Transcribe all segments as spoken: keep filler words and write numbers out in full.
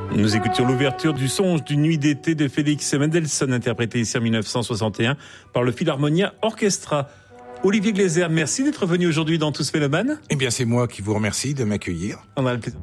Nous écoutions l'ouverture du Songe d'une nuit d'été de Félix Mendelssohn, interprété ici en dix-neuf cent soixante et un par le Philharmonia Orchestra. Olivier Gleiser, merci d'être venu aujourd'hui dans Tous Mélomanes. Eh bien, c'est moi qui vous remercie de m'accueillir. On a le plaisir.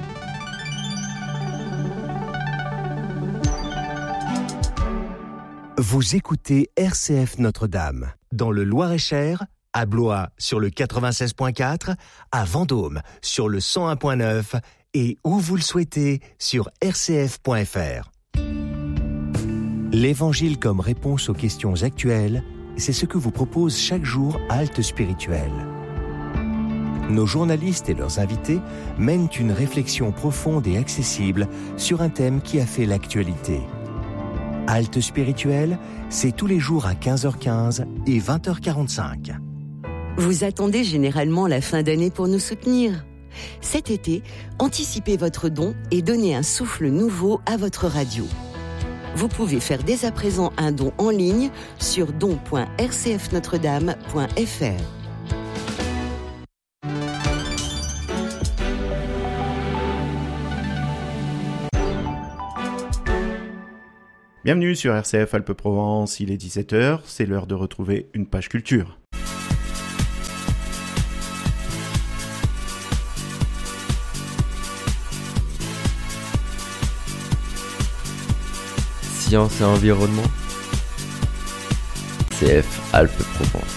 Vous écoutez R C F Notre-Dame, dans le Loir-et-Cher, à Blois sur le quatre-vingt-seize point quatre, à Vendôme sur le cent un point neuf et où vous le souhaitez sur r c f point f r. L'Évangile comme réponse aux questions actuelles, c'est ce que vous propose chaque jour Halte Spirituelle. Nos journalistes et leurs invités mènent une réflexion profonde et accessible sur un thème qui a fait l'actualité. Halte Spirituelle, c'est tous les jours à quinze heures quinze et vingt heures quarante-cinq. Vous attendez généralement la fin d'année pour nous soutenir. Cet été, anticipez votre don et donnez un souffle nouveau à votre radio. Vous pouvez faire dès à présent un don en ligne sur don point r c f notre dame point f r. Bienvenue sur R C F Alpes-Provence, il est dix-sept heures, c'est l'heure de retrouver une page culture. Sciences et environnement. R C F Alpes-Provence.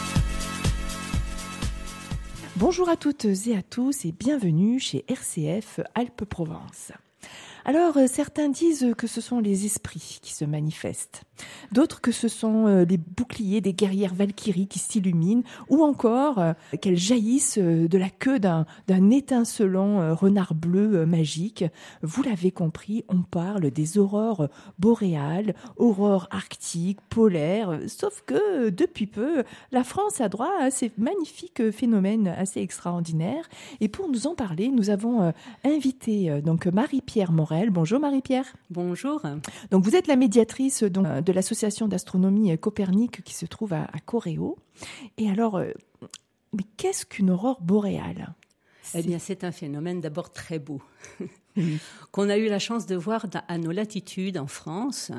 Bonjour à toutes et à tous et bienvenue chez R C F Alpes-Provence. Alors, euh, certains disent que ce sont les esprits qui se manifestent, d'autres que ce sont euh, les boucliers des guerrières valkyries qui s'illuminent, ou encore euh, qu'elles jaillissent euh, de la queue d'un, d'un étincelant euh, renard bleu euh, magique. Vous l'avez compris, on parle des aurores boréales, aurores arctiques, polaires, euh, sauf que euh, depuis peu, la France a droit à ces magnifiques phénomènes assez extraordinaires. Et pour nous en parler, nous avons euh, invité euh, donc Marie-Pierre Morel. Bonjour Marie-Pierre. Bonjour. Donc vous êtes la médiatrice donc, de l'association d'astronomie Copernic qui se trouve à, à Coréo. Et alors, euh, mais qu'est-ce qu'une aurore boréale ? C'est... Eh bien, c'est un phénomène d'abord très beau, qu'on a eu la chance de voir à nos latitudes en France.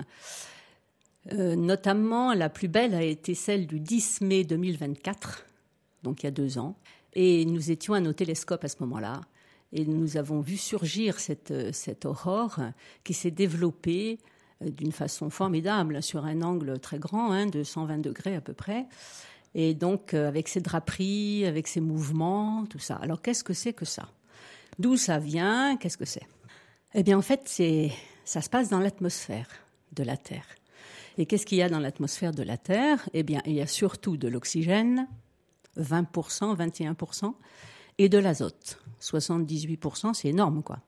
Euh, notamment, la plus belle a été celle du dix mai deux mille vingt-quatre, donc il y a deux ans. Et nous étions à nos télescopes à ce moment-là. Et nous avons vu surgir cette, cette aurore qui s'est développée d'une façon formidable sur un angle très grand, hein, de cent vingt degrés à peu près. Et donc, avec ses draperies, avec ses mouvements, tout ça. Alors, qu'est-ce que c'est que ça ? D'où ça vient ? Qu'est-ce que c'est ? Eh bien, en fait, c'est, ça se passe dans l'atmosphère de la Terre. Et qu'est-ce qu'il y a dans l'atmosphère de la Terre ? Eh bien, il y a surtout de l'oxygène, vingt pour cent, vingt et un pour cent, et de l'azote. soixante-dix-huit pour cent, c'est énorme, quoi.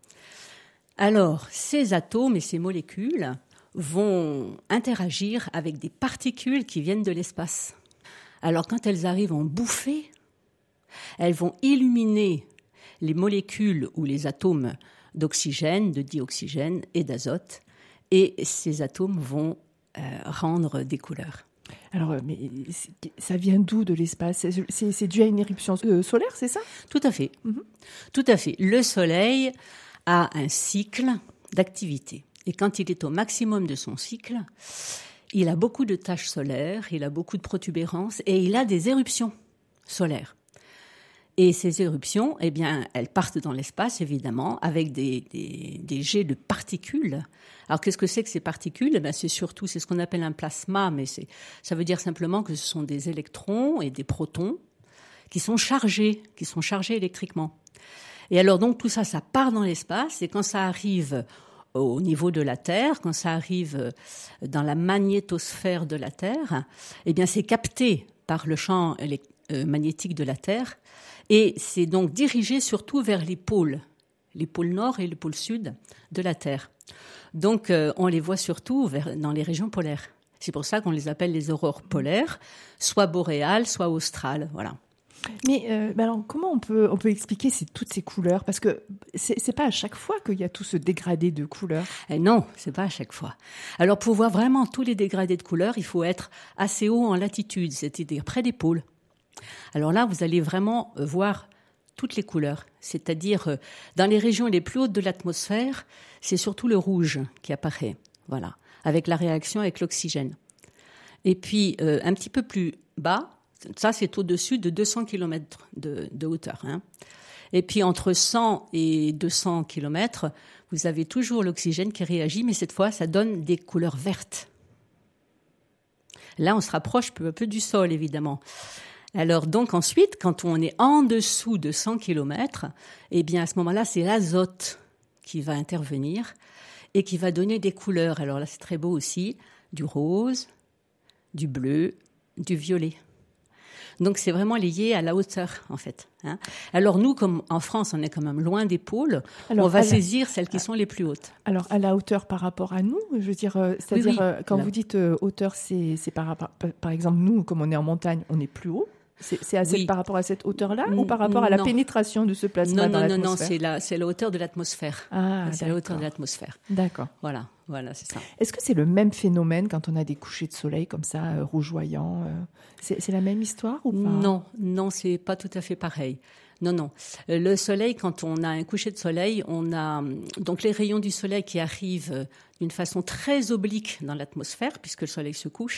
Alors, ces atomes et ces molécules vont interagir avec des particules qui viennent de l'espace. Alors, quand elles arrivent en bouffée, elles vont illuminer les molécules ou les atomes d'oxygène, de dioxygène et d'azote, et ces atomes vont euh, rendre des couleurs. Alors, mais ça vient d'où de l'espace ? c'est, c'est, c'est dû à une éruption solaire, c'est ça ? Tout à fait. Mm-hmm. Tout à fait. Le Soleil a un cycle d'activité. Et quand il est au maximum de son cycle, il a beaucoup de taches solaires, il a beaucoup de protubérances et il a des éruptions solaires. Et ces éruptions, eh bien, elles partent dans l'espace, évidemment, avec des, des, des jets de particules. Alors, qu'est-ce que c'est que ces particules ? Eh bien, c'est surtout, c'est ce qu'on appelle un plasma, mais c'est, ça veut dire simplement que ce sont des électrons et des protons qui sont chargés, qui sont chargés électriquement. Et alors, donc, tout ça, ça part dans l'espace, et quand ça arrive au niveau de la Terre, quand ça arrive dans la magnétosphère de la Terre, eh bien, c'est capté par le champ élect- euh, magnétique de la Terre, et c'est donc dirigé surtout vers les pôles, les pôles nord et le pôle sud de la Terre. Donc, euh, on les voit surtout vers, dans les régions polaires. C'est pour ça qu'on les appelle les aurores polaires, soit boréales, soit australes, voilà. Mais euh, alors, comment on peut, on peut expliquer ces, toutes ces couleurs ? Parce que c'est, c'est pas à chaque fois qu'il y a tout ce dégradé de couleurs. Eh non, c'est pas à chaque fois. Alors, pour voir vraiment tous les dégradés de couleurs, il faut être assez haut en latitude, c'est-à-dire près des pôles. Alors là, vous allez vraiment voir toutes les couleurs. C'est-à-dire, euh, dans les régions les plus hautes de l'atmosphère, c'est surtout le rouge qui apparaît, voilà, avec la réaction avec l'oxygène. Et puis, euh, un petit peu plus bas, ça c'est au-dessus de deux cents kilomètres de, de hauteur, hein. Et puis, entre cent et deux cents kilomètres, vous avez toujours l'oxygène qui réagit, mais cette fois, ça donne des couleurs vertes. Là, on se rapproche peu à peu du sol, évidemment. Alors, donc, ensuite, quand on est en dessous de cent kilomètres, eh bien, à ce moment-là, c'est l'azote qui va intervenir et qui va donner des couleurs. Alors là, c'est très beau aussi, du rose, du bleu, du violet. Donc, c'est vraiment lié à la hauteur, en fait, hein. Alors, nous, comme en France, on est quand même loin des pôles, alors, on va saisir la... celles qui sont les plus hautes. Alors, à la hauteur par rapport à nous, je veux dire, euh, c'est-à-dire, oui, oui. Euh, quand là. Vous dites euh, hauteur, c'est, c'est par, par, par exemple, nous, comme on est en montagne, on est plus haut. C'est, c'est à cette, oui. par rapport à cette hauteur-là ou par rapport à la non. pénétration de ce plasma non, dans non, l'atmosphère? Non, non, c'est la, c'est la hauteur de l'atmosphère. Ah, c'est d'accord. la hauteur de l'atmosphère. D'accord. Voilà, voilà, c'est ça. Est-ce que c'est le même phénomène quand on a des couchers de soleil comme ça, euh, rougeoyants euh, c'est, c'est la même histoire ou pas? Non, non, c'est pas tout à fait pareil. Non, non. Le soleil, quand on a un coucher de soleil, on a donc les rayons du soleil qui arrivent d'une façon très oblique dans l'atmosphère, puisque le soleil se couche.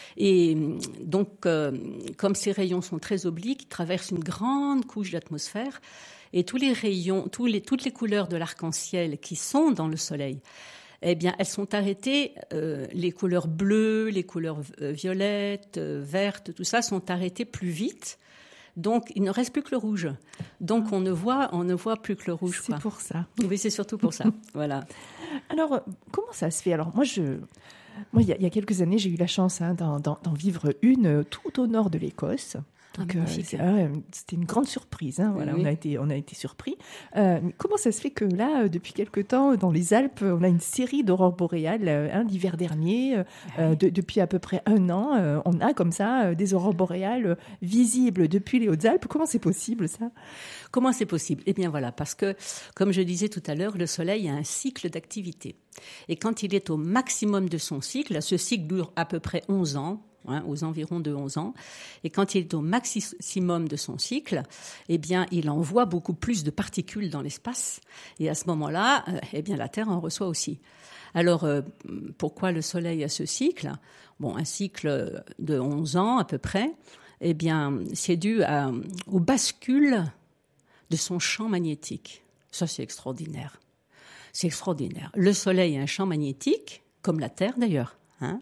Et donc, euh, comme ces rayons sont très obliques, ils traversent une grande couche d'atmosphère. Et tous les rayons, tous les, toutes les couleurs de l'arc-en-ciel qui sont dans le soleil, eh bien, elles sont arrêtées. Euh, les couleurs bleues, les couleurs violettes, euh, vertes, tout ça sont arrêtées plus vite. Donc, il ne reste plus que le rouge. Donc, on ne voit, on ne voit plus que le rouge. C'est quoi. pour ça. Oui, c'est surtout pour ça. Voilà. Alors, comment ça se fait? Alors, moi, je, moi, il y, y a quelques années, j'ai eu la chance hein, d'en, d'en, d'en vivre une tout au nord de l'Écosse. Donc, ah, euh, c'est, euh, c'était une grande surprise. Hein, voilà, oui. on a été, on a été surpris. Euh, comment ça se fait que là, depuis quelque temps, dans les Alpes, on a une série d'aurores boréales hein, l'hiver dernier, euh, de, depuis à peu près un an, euh, on a comme ça euh, des aurores boréales visibles depuis les Hautes-Alpes. Comment c'est possible ça? Comment c'est possible? Eh bien voilà, parce que, comme je disais tout à l'heure, le Soleil a un cycle d'activité. Et quand il est au maximum de son cycle, ce cycle dure à peu près onze ans. Hein, aux environs de onze ans. Et quand il est au maximum de son cycle, eh bien, il envoie beaucoup plus de particules dans l'espace. Et à ce moment-là, euh, eh bien, la Terre en reçoit aussi. Alors, euh, pourquoi le Soleil a ce cycle? Bon, un cycle de onze ans à peu près, eh bien, c'est dû à, aux bascules de son champ magnétique. Ça, c'est extraordinaire. C'est extraordinaire. Le Soleil a un champ magnétique, comme la Terre d'ailleurs, hein.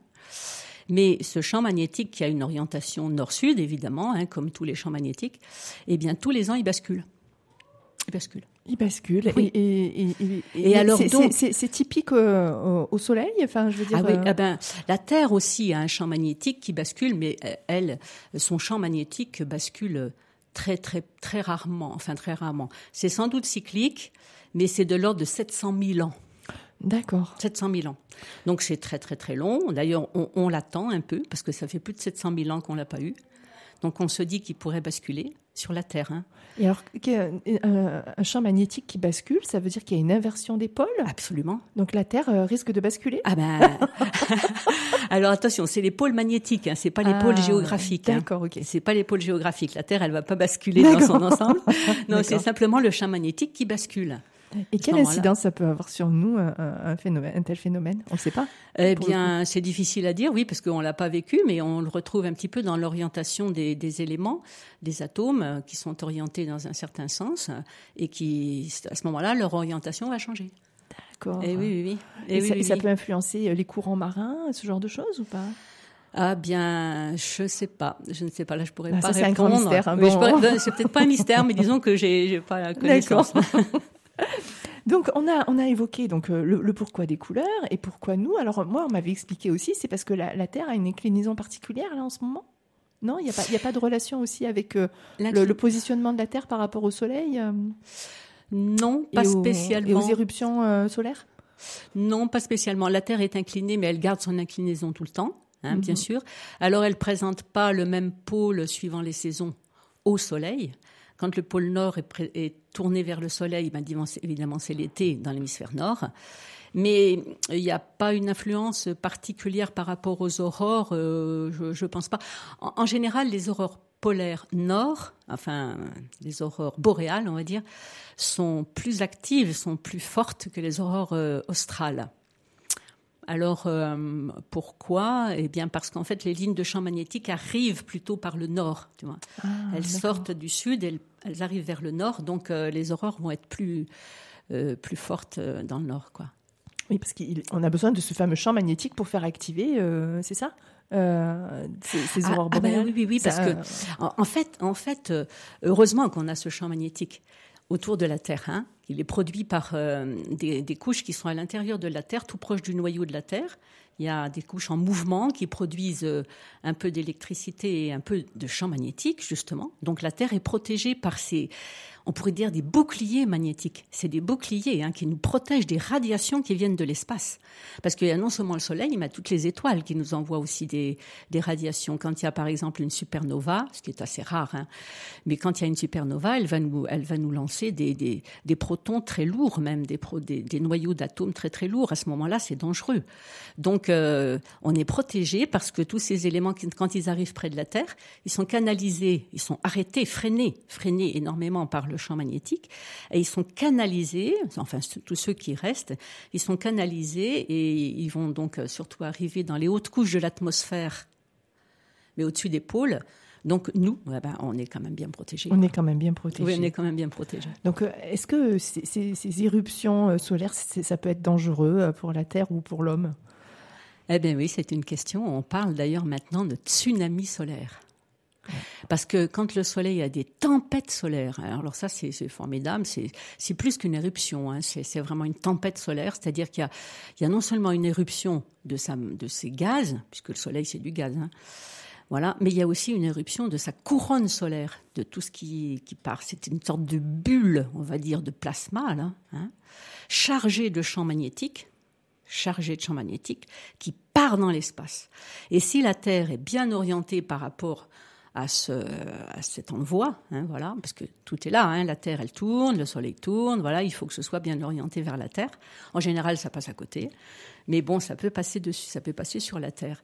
Mais ce champ magnétique qui a une orientation nord-sud, évidemment, hein, comme tous les champs magnétiques, eh bien, tous les ans, il bascule. Il bascule. Il bascule. Oui. Et, et, et, et, et alors, c'est, donc, c'est, c'est typique euh, au Soleil, enfin, je veux dire. Ah oui, euh... eh ben, la Terre aussi a un champ magnétique qui bascule, mais elle, son champ magnétique bascule très, très, très rarement. Enfin, très rarement. C'est sans doute cyclique, mais c'est de l'ordre de sept cent mille ans. D'accord. sept cent mille ans. Donc, c'est très, très, très long. D'ailleurs, on, on l'attend un peu, parce que ça fait plus de sept cent mille ans qu'on ne l'a pas eu. Donc, on se dit qu'il pourrait basculer sur la Terre. Hein. Et alors, un, un champ magnétique qui bascule, ça veut dire qu'il y a une inversion des pôles? Absolument. Donc, la Terre euh, risque de basculer? Ah ben... Alors, attention, c'est les pôles magnétiques, hein, c'est pas les ah, pôles géographiques. D'accord, hein. ok. C'est pas les pôles géographiques. La Terre, elle va pas basculer d'accord. dans son ensemble. Non, c'est simplement le champ magnétique qui bascule. Et quelle incidence ça peut avoir sur nous, un, un, phénomène, un tel phénomène? On ne sait pas. Eh bien, c'est difficile à dire, oui, parce qu'on ne l'a pas vécu, mais on le retrouve un petit peu dans l'orientation des, des éléments, des atomes, qui sont orientés dans un certain sens, et qui, à ce moment-là, leur orientation va changer. D'accord. Et oui, oui, oui. Et, et oui, ça, oui, ça oui. peut influencer les courants marins, ce genre de choses, ou pas? Ah bien, je ne sais pas. Je ne sais pas. Là, je pourrais ah, pas ça, répondre. C'est un grand mystère. Hein, oui, bon. pourrais, c'est peut-être pas un mystère, mais disons que j'ai, j'ai pas la connaissance. Donc, on a, on a évoqué donc, euh, le, le pourquoi des couleurs et pourquoi nous. Alors, moi, on m'avait expliqué aussi, c'est parce que la, la Terre a une inclinaison particulière, là, en ce moment? Non, il n'y a, a pas de relation aussi avec euh, le, le positionnement de la Terre par rapport au Soleil euh, Non, pas et aux, spécialement. Et aux éruptions euh, solaires? Non, pas spécialement. La Terre est inclinée, mais elle garde son inclinaison tout le temps, hein, mm-hmm. bien sûr. Alors, elle ne présente pas le même pôle suivant les saisons au Soleil. Quand le pôle Nord est, pré- est tourné vers le Soleil, ben, évidemment, c'est l'été dans l'hémisphère Nord. Mais il n'y a pas une influence particulière par rapport aux aurores, euh, je ne pense pas. En, en général, les aurores polaires nord, enfin les aurores boréales, on va dire, sont plus actives, sont plus fortes que les aurores euh, australes. Alors, euh, pourquoi ? Eh bien, parce qu'en fait, les lignes de champ magnétique arrivent plutôt par le nord, tu vois. Ah, elles d'accord. sortent du sud, elles, elles arrivent vers le nord, donc euh, les aurores vont être plus, euh, plus fortes euh, dans le nord, quoi. Oui, parce qu'on a besoin de ce fameux champ magnétique pour faire activer, euh, c'est ça euh, ces, ces aurores ah, boréales. Ah ben oui, oui, oui, parce ça, que, euh... en, en fait, en fait euh, heureusement qu'on a ce champ magnétique autour de la Terre, hein. Il est produit par euh, des, des couches qui sont à l'intérieur de la Terre, tout proche du noyau de la Terre. Il y a des couches en mouvement qui produisent euh, un peu d'électricité et un peu de champ magnétique, justement. Donc la Terre est protégée par ces, on pourrait dire, des boucliers magnétiques. C'est des boucliers hein, qui nous protègent des radiations qui viennent de l'espace. Parce qu'il y a non seulement le Soleil, mais toutes les étoiles qui nous envoient aussi des, des radiations. Quand il y a par exemple une supernova, ce qui est assez rare, hein, mais quand il y a une supernova, elle va nous, elle va nous lancer des, des, des protons très lourds, même des, pro, des, des noyaux d'atomes très très lourds. À ce moment-là, c'est dangereux. Donc, euh, on est protégé parce que tous ces éléments, quand ils arrivent près de la Terre, ils sont canalisés, ils sont arrêtés, freinés, freinés énormément par le champ magnétique, et ils sont canalisés, enfin tous ceux qui restent, ils sont canalisés et ils vont donc surtout arriver dans les hautes couches de l'atmosphère, mais au-dessus des pôles. Donc nous, eh ben, on est quand même bien protégés. On est quand même bien protégés. Oui, on est quand même bien protégés. Donc, est-ce que ces, ces, ces éruptions solaires, ça peut être dangereux pour la Terre ou pour l'homme ? Eh bien oui, c'est une question. On parle d'ailleurs maintenant de tsunami solaire. Parce que quand le Soleil a des tempêtes solaires, alors ça c'est, c'est formidable, c'est, c'est plus qu'une éruption, hein, c'est, c'est vraiment une tempête solaire, c'est-à-dire qu'il y a, il y a non seulement une éruption de, sa, de ses gaz, puisque le Soleil c'est du gaz, hein, voilà, mais il y a aussi une éruption de sa couronne solaire, de tout ce qui, qui part. C'est une sorte de bulle, on va dire, de plasma, là, hein, chargée de champs magnétiques, chargée de champs magnétiques, qui part dans l'espace. Et si la Terre est bien orientée par rapport à, ce, à cet envoi, hein, voilà, parce que tout est là, hein, la Terre elle tourne, le Soleil tourne, voilà, il faut que ce soit bien orienté vers la Terre. En général, ça passe à côté, mais bon, ça peut passer dessus, ça peut passer sur la Terre.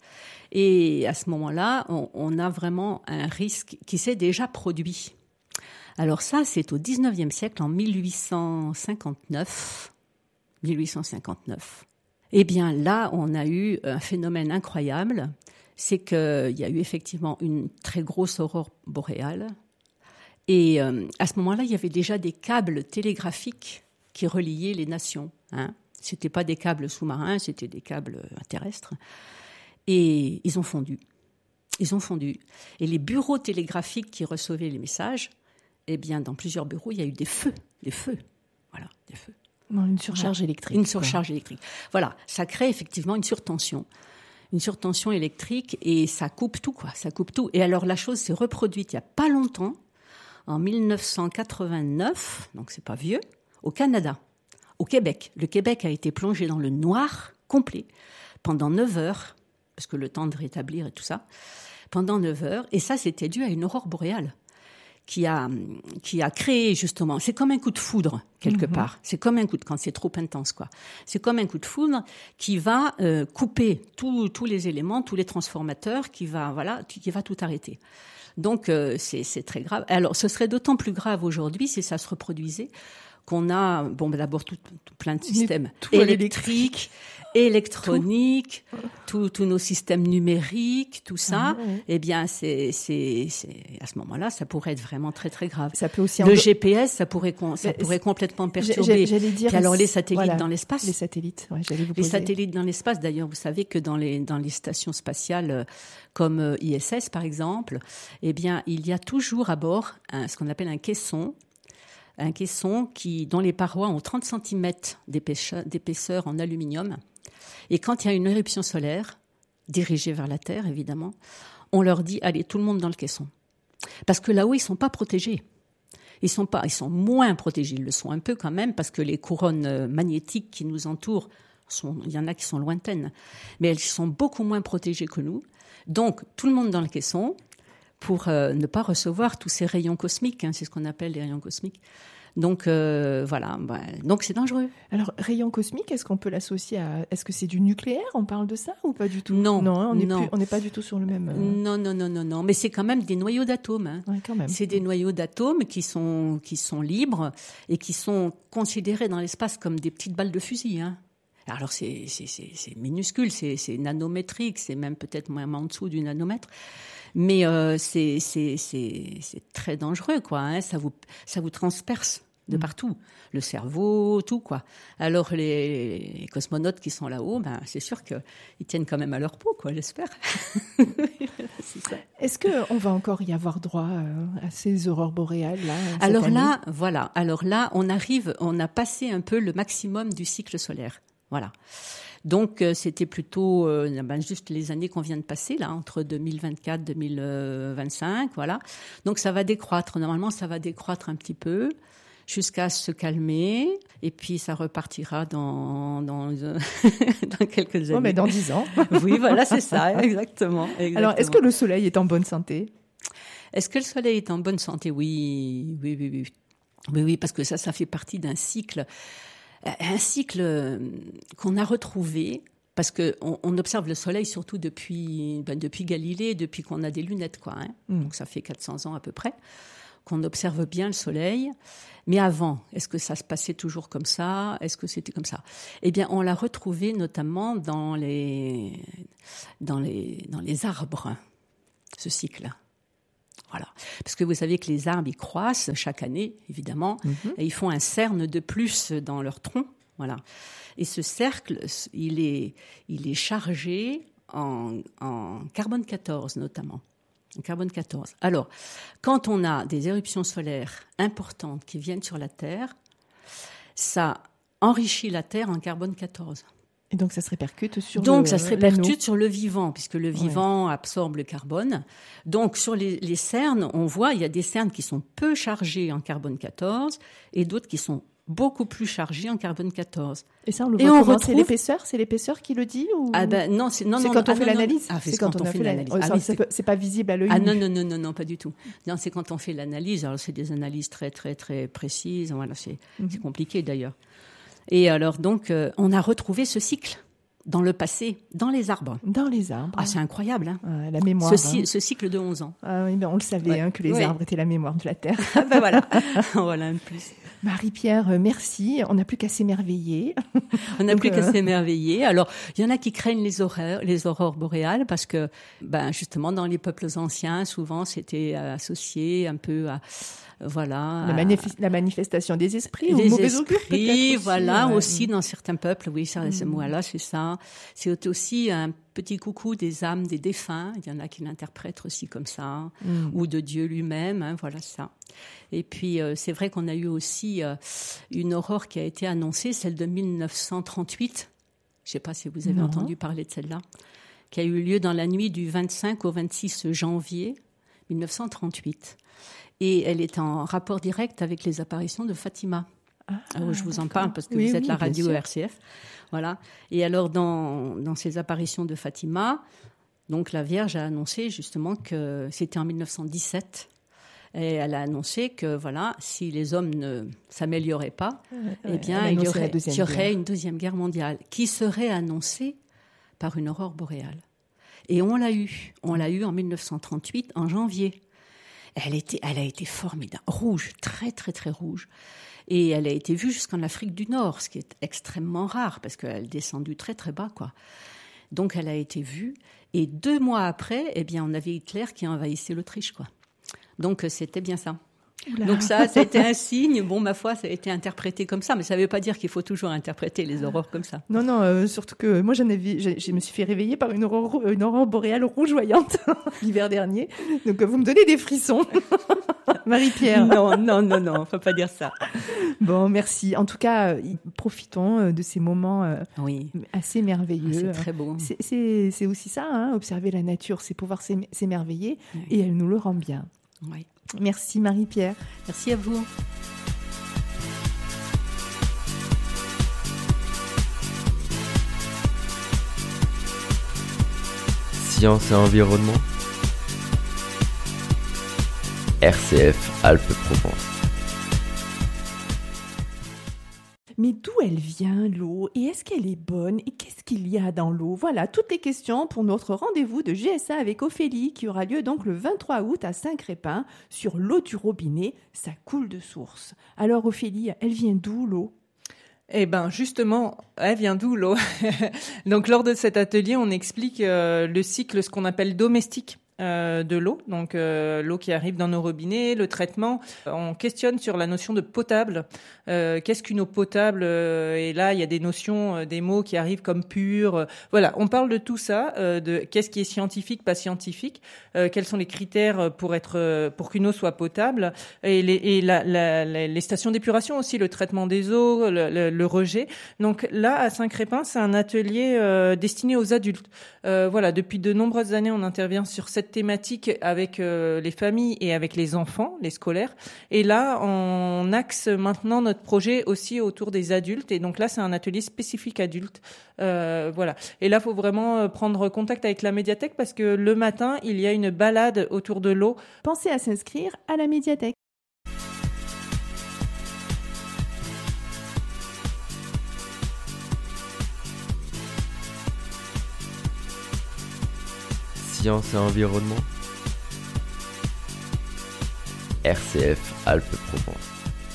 Et à ce moment-là, on, on a vraiment un risque qui s'est déjà produit. Alors ça, c'est au dix-neuvième siècle, en mille huit cent cinquante-neuf. mille huit cent cinquante-neuf. Eh bien là, on a eu un phénomène incroyable. C'est qu'il y a eu effectivement une très grosse aurore boréale. Et euh, à ce moment-là, il y avait déjà des câbles télégraphiques qui reliaient les nations. Hein. Ce n'étaient pas des câbles sous-marins, c'était des câbles terrestres. Et ils ont fondu. Ils ont fondu. Et les bureaux télégraphiques qui recevaient les messages, eh bien, dans plusieurs bureaux, il y a eu des feux. Des feux. Voilà, des feux. Non, une surcharge voilà. électrique. Une surcharge quoi. électrique. Voilà, ça crée effectivement une surtension. Une surtension électrique et ça coupe tout, quoi. Ça coupe tout. Et alors, la chose s'est reproduite il n'y a pas longtemps, en mille neuf cent quatre-vingt-neuf, donc c'est pas vieux, au Canada, au Québec. Le Québec a été plongé dans le noir complet pendant neuf heures, parce que le temps de rétablir et tout ça, pendant neuf heures. Et ça, c'était dû à une aurore boréale qui a, qui a créé justement, c'est comme un coup de foudre quelque mmh. part, c'est comme un coup de, quand c'est trop intense quoi, c'est comme un coup de foudre qui va euh, couper tous tous les éléments, tous les transformateurs, qui va voilà, qui va tout arrêter. Donc euh, c'est c'est très grave. Alors ce serait d'autant plus grave aujourd'hui si ça se reproduisait, qu'on a bon ben d'abord tout, tout plein de systèmes électriques, électroniques, tous tous nos systèmes numériques, tout ça. Ah, ouais. Eh bien, c'est c'est c'est à ce moment-là, ça pourrait être vraiment très très grave. Ça peut aussi le en... G P S, ça pourrait ça Mais pourrait complètement perturber. J'allais dire. Puis alors les satellites voilà, dans l'espace. Les satellites, ouais, j'allais vous poser. Les satellites dans l'espace. D'ailleurs, vous savez que dans les dans les stations spatiales comme I S S par exemple, eh bien, il y a toujours à bord un, ce qu'on appelle un caisson. Un caisson qui, dont les parois ont trente centimètres d'épaisseur, d'épaisseur en aluminium. Et quand il y a une éruption solaire, dirigée vers la Terre, évidemment, on leur dit, allez, tout le monde dans le caisson. Parce que là-haut, ils ne sont pas protégés. Ils sont pas, ils sont moins protégés. Ils le sont un peu quand même, parce que les couronnes magnétiques qui nous entourent, sont, il y en a qui sont lointaines. Mais elles sont beaucoup moins protégées que nous. Donc, tout le monde dans le caisson, pour euh, ne pas recevoir tous ces rayons cosmiques, hein, c'est ce qu'on appelle les rayons cosmiques. Donc euh, voilà, bah, donc c'est dangereux. Alors, rayon cosmique, est-ce qu'on peut l'associer à... Est-ce que c'est du nucléaire? On parle de ça ou pas du tout? Non, non, on n'est non. plus- on n'est pas du tout sur le même... euh, Non, non, non, non, non. Mais c'est quand même des noyaux d'atomes. Hein. Ouais, quand même. C'est des noyaux d'atomes qui sont, qui sont libres et qui sont considérés dans l'espace comme des petites balles de fusil. Hein. Alors c'est, c'est, c'est, c'est minuscule, c'est, c'est nanométrique, c'est même peut-être même en dessous du nanomètre. Mais euh, c'est, c'est, c'est, c'est très dangereux, quoi. Hein. Ça vous, ça vous transperce de partout, le cerveau, tout, quoi. Alors les, les cosmonautes qui sont là-haut, ben c'est sûr que ils tiennent quand même à leur peau, quoi, j'espère. C'est ça. Est-ce qu'on va encore y avoir droit euh, à ces aurores boréales là cette Alors année? là, voilà. Alors là, on arrive, on a passé un peu le maximum du cycle solaire. Voilà. Donc euh, c'était plutôt euh, ben, juste les années qu'on vient de passer là, entre deux mille vingt-quatre et deux mille vingt-cinq, voilà. Donc ça va décroître. Normalement, ça va décroître un petit peu jusqu'à se calmer, et puis ça repartira dans dans, dans quelques années. Oh, mais dans dix ans. Oui, voilà, c'est ça, exactement, exactement. Alors, est-ce que le soleil est en bonne santé? Est-ce que le soleil est en bonne santé? Oui, oui, oui, oui. Oui, oui, parce que ça, ça fait partie d'un cycle, un cycle qu'on a retrouvé, parce que on, on observe le soleil surtout depuis, ben, depuis Galilée, depuis qu'on a des lunettes, quoi. Hein. Mm. Donc ça fait quatre cents ans à peu près qu'on observe bien le soleil. Mais avant, est-ce que ça se passait toujours comme ça? Est-ce que c'était comme ça? Eh bien, on l'a retrouvé notamment dans les, dans les, dans les arbres, ce cycle. Voilà. Parce que vous savez que les arbres, ils croissent chaque année, évidemment, mm-hmm. et ils font un cerne de plus dans leur tronc. Voilà. Et ce cercle, il est, il est chargé en, en carbone quatorze, notamment. En carbone quatorze. Alors, quand on a des éruptions solaires importantes qui viennent sur la Terre, ça enrichit la Terre en carbone quatorze. Et donc, ça se répercute sur donc, le, ça se répercute sur le vivant, puisque le vivant ouais. absorbe le carbone. Donc, sur les, les cernes, on voit, il y a des cernes qui sont peu chargées en carbone quatorze et d'autres qui sont beaucoup plus chargés en carbone quatorze. Et ça, on le et voit on comment retrouve... C'est l'épaisseur C'est l'épaisseur qui le dit ou... Ah ben non, c'est, non, c'est non, quand non, on ah, fait non, l'analyse ah, c'est, c'est quand, quand on, on a fait fait l'analyse. l'analyse. Ah, oui, c'est... c'est... c'est pas visible à l'œil Ah nu. non, non, non, non, non, pas du tout. Non, c'est quand on fait l'analyse. Alors, c'est des analyses très, très, très précises. Voilà, c'est, mm-hmm. c'est compliqué d'ailleurs. Et alors, donc, euh, on a retrouvé ce cycle dans le passé, dans les arbres. Dans les arbres. Ah, c'est incroyable, hein. Ah, la mémoire. Ce, hein. ce cycle de onze ans. Ah oui, ben on le savait, ouais. hein, que les ouais. arbres étaient la mémoire de la Terre. Ah ben voilà, voilà un plus. Marie-Pierre, merci. On n'a plus qu'à s'émerveiller. On n'a Donc, plus euh... qu'à s'émerveiller. Alors, il y en a qui craignent les aurores, les aurores boréales parce que, ben, justement, dans les peuples anciens, souvent, c'était associé un peu à, voilà. La, manif- la manifestation des esprits, des ou mauvais augure, esprits, voilà, ouais. aussi dans certains peuples, oui, ça, mmh. voilà, c'est ça. C'est aussi un petit coucou des âmes des défunts. Il y en a qui l'interprètent aussi comme ça, mmh. ou de Dieu lui-même, hein, voilà ça. Et puis, euh, c'est vrai qu'on a eu aussi euh, une aurore qui a été annoncée, celle de mille neuf cent trente-huit. Je ne sais pas si vous avez non. entendu parler de celle-là, qui a eu lieu dans la nuit du vingt-cinq au vingt-six janvier mille neuf cent trente-huit. Et elle est en rapport direct avec les apparitions de Fatima. Ah, alors, je vous en parle parce que oui, vous êtes oui, la radio sûr. R C F. Voilà. Et alors, dans, dans ces apparitions de Fatima, donc la Vierge a annoncé justement que c'était en mille neuf cent dix-sept. Et elle a annoncé que, voilà, si les hommes ne s'amélioraient pas, ouais, eh bien, il y aurait, il y aurait une deuxième guerre mondiale qui serait annoncée par une aurore boréale. Et on l'a eu. On l'a eu en mille neuf cent trente-huit, en janvier. Elle, était, elle a été formidable, rouge, très, très, très rouge. Et elle a été vue jusqu'en Afrique du Nord, ce qui est extrêmement rare, parce qu'elle est descendue très, très bas, quoi. Donc, elle a été vue. Et deux mois après, eh bien, on avait Hitler qui envahissait l'Autriche, quoi. Donc, c'était bien ça. Oula. Donc ça, ça a été un signe. Bon, ma foi, ça a été interprété comme ça, mais ça ne veut pas dire qu'il faut toujours interpréter les aurores comme ça. Non, non, euh, surtout que moi, j'en ai vu, je, je me suis fait réveiller par une aurore, une aurore boréale rougeoyante l'hiver dernier. Donc, vous me donnez des frissons. Marie-Pierre. Non, non, non, non, il ne faut pas dire ça. Bon, merci. En tout cas, profitons de ces moments euh, oui. assez merveilleux. Ah, c'est très beau. C'est, c'est, c'est aussi ça, hein, observer la nature, c'est pouvoir s'émerveiller, oui. Et elle nous le rend bien. Oui. Merci Marie-Pierre. Merci à vous. Science et environnement. R C F Alpes-Provence. Mais d'où elle vient, l'eau? Et est-ce qu'elle est bonne? Et qu'est-ce qu'il y a dans l'eau? Voilà, toutes les questions pour notre rendez-vous de G S A avec Ophélie, qui aura lieu donc le vingt-trois août à Saint-Crépin, sur l'eau du robinet. Ça coule de source. Alors Ophélie, elle vient d'où, l'eau? Eh ben justement, elle vient d'où l'eau? Donc lors de cet atelier, on explique euh, le cycle, ce qu'on appelle domestique euh, de l'eau. Donc euh, l'eau qui arrive dans nos robinets, le traitement. On questionne sur la notion de potable. Euh, qu'est-ce qu'une eau potable? euh, Et là, il y a des notions, euh, des mots qui arrivent comme pur. Euh, voilà, on parle de tout ça, euh, de qu'est-ce qui est scientifique, pas scientifique. Euh, quels sont les critères pour être, euh, pour qu'une eau soit potable, et les, et la, la, la, les stations d'épuration aussi, le traitement des eaux, le, le, le rejet. Donc là, à Saint-Crépin, c'est un atelier euh, destiné aux adultes. Euh, voilà, depuis de nombreuses années, on intervient sur cette thématique avec euh, les familles et avec les enfants, les scolaires. Et là, on axe maintenant notre projet aussi autour des adultes. Et donc là, c'est un atelier spécifique adultes. Euh, voilà. Et là, il faut vraiment prendre contact avec la médiathèque parce que le matin, il y a une balade autour de l'eau. Pensez à s'inscrire à la médiathèque. Science et environnement. R C F Alpes-Provence.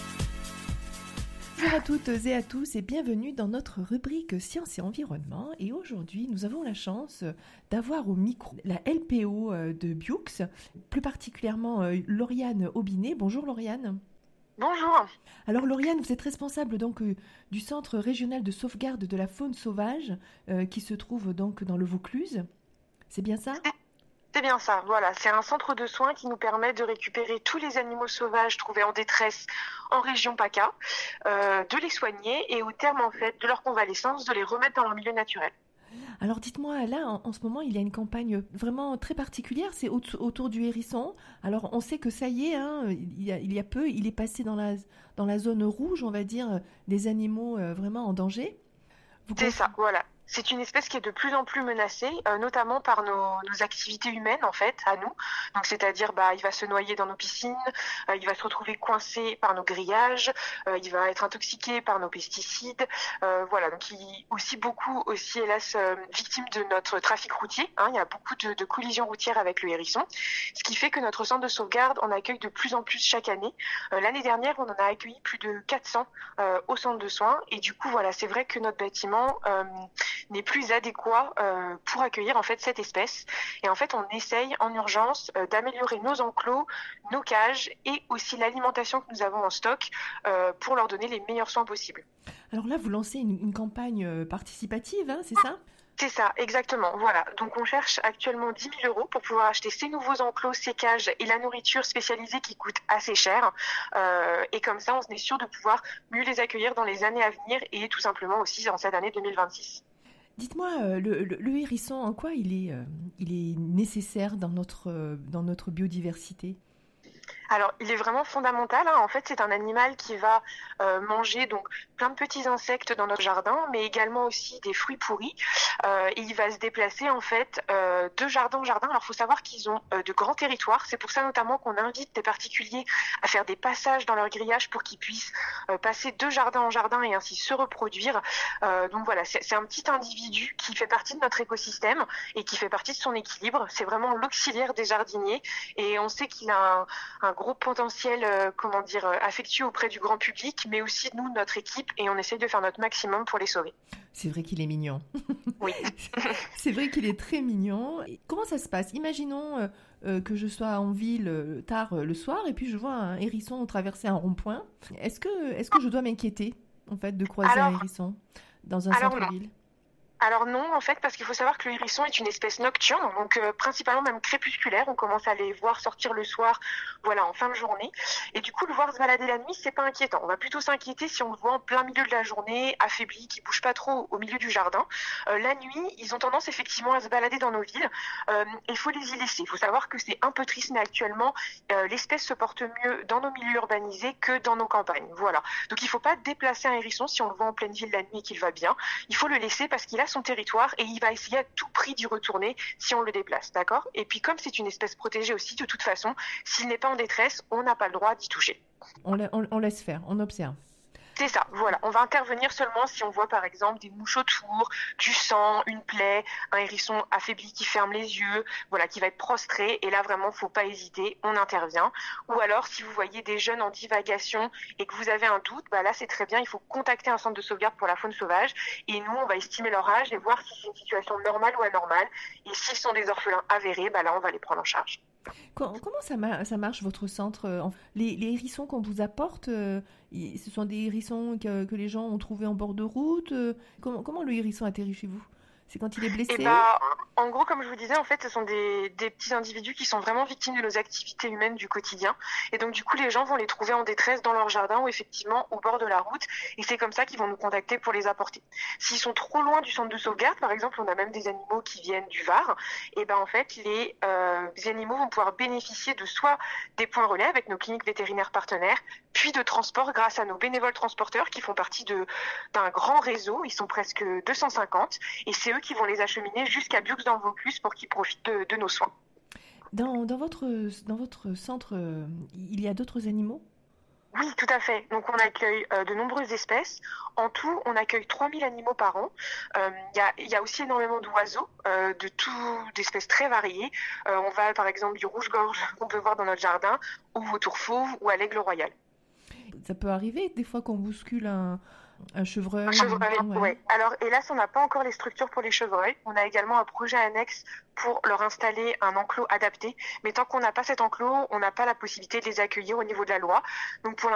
Bonjour à toutes et à tous et bienvenue dans notre rubrique Science et environnement. Et aujourd'hui, nous avons la chance d'avoir au micro la L P O de Bioux, plus particulièrement Lauriane Aubinet. Bonjour Lauriane. Bonjour. Alors Lauriane, vous êtes responsable donc euh, du Centre régional de sauvegarde de la faune sauvage euh, qui se trouve donc dans le Vaucluse. C'est bien ça ? C'est bien ça, voilà. C'est un centre de soins qui nous permet de récupérer tous les animaux sauvages trouvés en détresse en région PACA, euh, de les soigner et au terme en fait de leur convalescence, de les remettre dans leur milieu naturel. Alors dites-moi, là en, en ce moment il y a une campagne vraiment très particulière, c'est au- autour du hérisson. Alors on sait que ça y est, hein, il, y a, il y a peu, il est passé dans la, dans la zone rouge, on va dire, des animaux euh, vraiment en danger. Vous C'est conf- ça, voilà. C'est une espèce qui est de plus en plus menacée, euh, notamment par nos, nos activités humaines, en fait, à nous. Donc, c'est-à-dire, bah, il va se noyer dans nos piscines, euh, il va se retrouver coincé par nos grillages, euh, il va être intoxiqué par nos pesticides. Euh, voilà, donc il aussi beaucoup, aussi, hélas, euh, victime de notre trafic routier. Hein, il y a beaucoup de, de collisions routières avec le hérisson, ce qui fait que notre centre de sauvegarde en accueille de plus en plus chaque année. Euh, l'année dernière, on en a accueilli plus de quatre cents euh, au centre de soins. Et du coup, voilà, c'est vrai que notre bâtiment euh, n'est plus adéquat euh, pour accueillir en fait cette espèce. Et en fait, on essaye en urgence euh, d'améliorer nos enclos, nos cages et aussi l'alimentation que nous avons en stock euh, pour leur donner les meilleurs soins possibles. Alors là, vous lancez une, une campagne euh, participative, hein, c'est ça ? C'est ça, exactement. Voilà. Donc, on cherche actuellement dix mille euros pour pouvoir acheter ces nouveaux enclos, ces cages et la nourriture spécialisée qui coûte assez cher. Euh, et comme ça, on est sûr de pouvoir mieux les accueillir dans les années à venir et tout simplement aussi en cette année deux mille vingt-six. Dites-moi, euh, le, le, le hérisson, en quoi il est, euh, il est nécessaire dans notre, euh, dans notre biodiversité ? Alors, il est vraiment fondamental. Hein. En fait, c'est un animal qui va euh, manger donc plein de petits insectes dans notre jardin, mais également aussi des fruits pourris. Euh, et il va se déplacer en fait euh, de jardin en jardin. Alors, il faut savoir qu'ils ont euh, de grands territoires. C'est pour ça notamment qu'on invite des particuliers à faire des passages dans leur grillage pour qu'ils puissent euh, passer de jardin en jardin et ainsi se reproduire. Euh, donc voilà, c'est, c'est un petit individu qui fait partie de notre écosystème et qui fait partie de son équilibre. C'est vraiment l'auxiliaire des jardiniers et on sait qu'il a un, un gros potentiel, euh, comment dire, euh, affectueux auprès du grand public, mais aussi nous, notre équipe, et on essaye de faire notre maximum pour les sauver. C'est vrai qu'il est mignon. Oui. C'est vrai qu'il est très mignon. Et comment ça se passe ? Imaginons euh, euh, que je sois en ville euh, tard euh, le soir et puis je vois un hérisson traverser un rond-point. Est-ce que, est-ce que je dois m'inquiéter en fait de croiser alors, un hérisson dans un centre-ville ? Alors non, en fait, parce qu'il faut savoir que le hérisson est une espèce nocturne, donc euh, principalement même crépusculaire. On commence à les voir sortir le soir, voilà, en fin de journée. Et du coup, le voir se balader la nuit, c'est pas inquiétant. On va plutôt s'inquiéter si on le voit en plein milieu de la journée, affaibli, qui bouge pas trop au milieu du jardin. Euh, la nuit, ils ont tendance effectivement à se balader dans nos villes. Euh, il faut les y laisser. Il faut savoir que c'est un peu triste, mais actuellement, euh, l'espèce se porte mieux dans nos milieux urbanisés que dans nos campagnes. Voilà. Donc il faut pas déplacer un hérisson si on le voit en pleine ville la nuit et qu'il va bien. Il faut le laisser parce qu'il a son territoire et il va essayer à tout prix d'y retourner si on le déplace, d'accord ? Et puis comme c'est une espèce protégée aussi, de toute façon, s'il n'est pas en détresse, on n'a pas le droit d'y toucher. On, la, on, on laisse faire, on observe. C'est ça, voilà. On va intervenir seulement si on voit par exemple des mouches autour, du sang, une plaie, un hérisson affaibli qui ferme les yeux, voilà, qui va être prostré. Et là vraiment, faut pas hésiter, on intervient. Ou alors si vous voyez des jeunes en divagation et que vous avez un doute, bah là c'est très bien, il faut contacter un centre de sauvegarde pour la faune sauvage. Et nous, on va estimer leur âge et voir si c'est une situation normale ou anormale. Et s'ils sont des orphelins avérés, bah là on va les prendre en charge. Comment ça, ma- ça marche votre centre? Les, les hérissons qu'on vous apporte, euh, ce sont des hérissons que, que les gens ont trouvés en bord de route? Comment, comment le hérisson atterrit chez vous? C'est quand il est blessé? Et bah, en gros, comme je vous disais, en fait, ce sont des, des petits individus qui sont vraiment victimes de nos activités humaines du quotidien. Et donc, du coup, les gens vont les trouver en détresse dans leur jardin ou effectivement au bord de la route. Et c'est comme ça qu'ils vont nous contacter pour les apporter. S'ils sont trop loin du centre de sauvegarde, par exemple, on a même des animaux qui viennent du Var. Et ben, en fait, les, euh, les animaux vont pouvoir bénéficier de soit des points relais avec nos cliniques vétérinaires partenaires, puis de transport grâce à nos bénévoles transporteurs qui font partie de, d'un grand réseau. Ils sont presque deux cent cinquante. Et c'est eux qui vont les acheminer jusqu'à Bux dans le Vaucluse pour qu'ils profitent de, de nos soins. Dans, dans, votre, dans votre centre, euh, il y a d'autres animaux? Oui, tout à fait. Donc on accueille euh, de nombreuses espèces. En tout, on accueille trois mille animaux par an. Il euh, y, a, y a aussi énormément d'oiseaux, euh, de tout, d'espèces très variées. Euh, on va par exemple du rouge-gorge qu'on peut voir dans notre jardin, au vautour fauve ou à l'aigle royal. Ça peut arriver des fois qu'on bouscule un... Un chevreuil. Un chevreuil, ouais. ouais. Alors, hélas, on n'a pas encore les structures pour les chevreuils. On a également un projet annexe pour leur installer un enclos adapté. Mais tant qu'on n'a pas cet enclos, on n'a pas la possibilité de les accueillir au niveau de la loi. Donc, pour l'instant,